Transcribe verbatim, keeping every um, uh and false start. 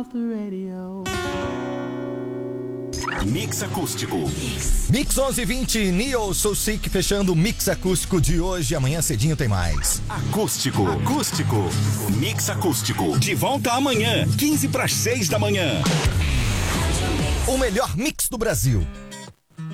Mix Acústico. Mix onze e vinte, Neo So Sick, fechando o Mix Acústico de hoje. Amanhã cedinho tem mais. Acústico. Acústico. Mix Acústico. De volta amanhã, quinze para as seis da manhã. O melhor mix do Brasil.